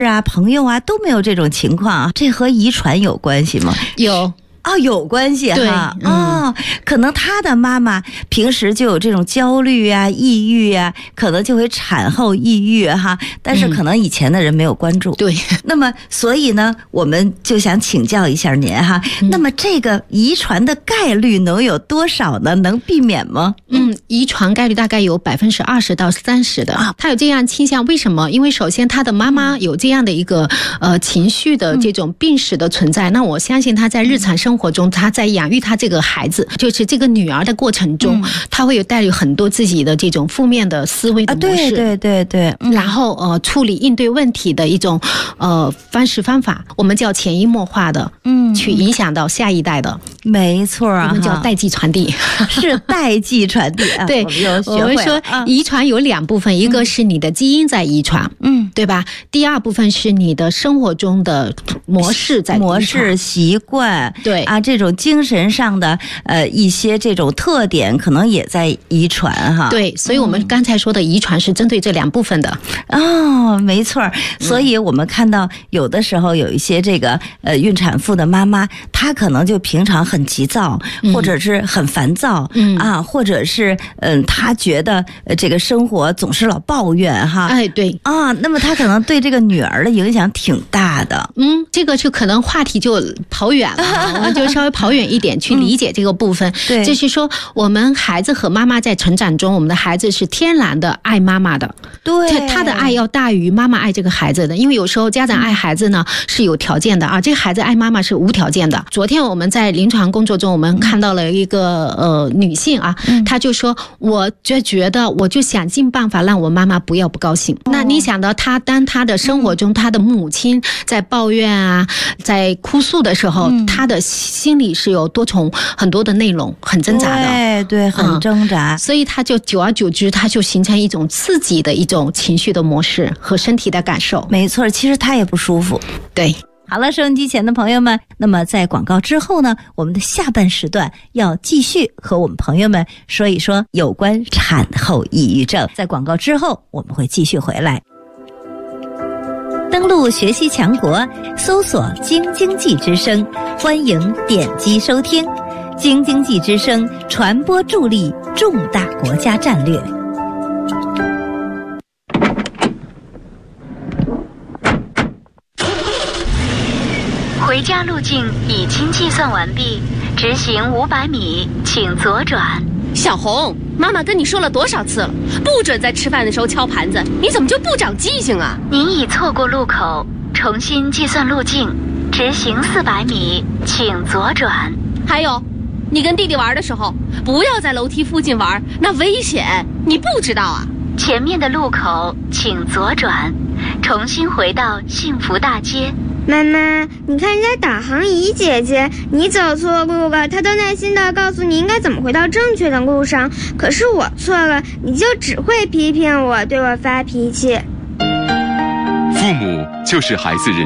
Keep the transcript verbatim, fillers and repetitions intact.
啊、朋友啊都没有这种情况啊，这和遗传有关系吗？ 有。 哦，有关系哈，嗯、哦，可能他的妈妈平时就有这种焦虑啊、抑郁啊，可能就会产后抑郁哈，但是可能以前的人没有关注。嗯、 对， 那么所以呢，我们就想请教一下您哈，嗯、那么这个遗传的概率能有多少呢？能避免吗？ 嗯，遗传概率大概有百分之二十到三十的啊，他有这样倾向，为什么？因为首先他的妈妈有这样的一个呃情绪的这种病史的存在，嗯、那我相信他在日常生活中，他在养育他这个孩子，就是这个女儿的过程中，嗯、他会有带有很多自己的这种负面的思维的模式，啊、对对对对，嗯、 然后呃处理应对问题的一种呃方式方法，我们叫潜移默化的，嗯，去影响到下一代的， 没错啊， 我们叫代际传递， 是代际传递啊。 对，我们说遗传有两部分，一个是你的基因在遗传，嗯，对吧？第二部分是你的生活中的模式在遗传， 模式习惯， 对啊，这种精神上的呃一些这种特点可能也在遗传哈。 对，所以我们刚才说的遗传是针对这两部分的。 哦，没错。所以我们看到有的时候有一些这个呃孕产妇的妈妈，她可能就平常很急躁，嗯、或者是很烦躁，嗯啊，或者是嗯、呃、她觉得呃这个生活总是老抱怨哈。 哎，对啊，那么她可能对这个女儿的影响挺大的。 嗯，这个就可能话题就跑远了，我们就稍微跑远一点去理解这个部分。嗯、对，就是说我们孩子和妈妈在成长中，我们的孩子是天然的爱妈妈的， 对， 他的爱要大于妈妈爱这个孩子的。因为有时候家长爱孩子呢是有条件的啊，这个孩子爱妈妈是无条件的。昨天我们在临床工作中，我们看到了一个呃女性啊，嗯、她就说，我就觉得我就想尽办法让我妈妈不要不高兴。哦、那你想到她当她的生活中，她的母亲在抱怨啊，在哭诉的时候，嗯、她的心里是有多重很多的内容，很挣扎的， 对对，很挣扎。 嗯、所以她就久而久之，她就形成一种自己的一种情绪的模式和身体的感受。 没错，其实她也不舒服。 对。 好了，收音机前的朋友们，那么在广告之后呢，我们的下半时段要继续和我们朋友们说一说有关产后抑郁症。在广告之后，我们会继续回来。登录学习强国，搜索京经济之声，欢迎点击收听。京经济之声，传播助力重大国家战略。 回家路径已经计算完毕，直行五百米，请左转。 小红，妈妈跟你说了多少次了，不准在吃饭的时候敲盘子，你怎么就不长记性啊？ 您已错过路口，重新计算路径，直行四百米，请左转。 还有，你跟弟弟玩的时候，不要在楼梯附近玩，那危险，你不知道啊？ 前面的路口请左转，重新回到幸福大街。 妈妈，你看人家导航仪姐姐，你走错路了，她都耐心地告诉你应该怎么回到正确的路上。可是我错了，你就只会批评我，对我发脾气。 父母就是孩子人